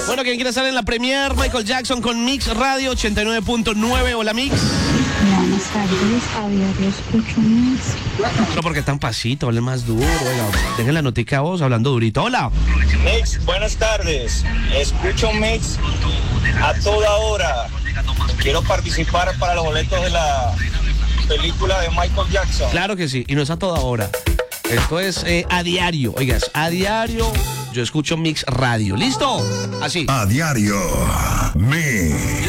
Bueno, ¿quién quiere estar en la premier? Michael Jackson con Mix Radio 89.9. Hola, Mix. Buenas tardes, a diario escucho Mix. No, porque tan pasito, hable más duro. Oiga, dejen la notica a vos hablando durito. Hola. Mix, buenas tardes. Escucho Mix a toda hora. Quiero participar para los boletos de la película de Michael Jackson. Claro que sí, y no es a toda hora. Esto es a diario. Oigas, a diario yo escucho Mix Radio. ¿Listo? Así. A diario. Mix.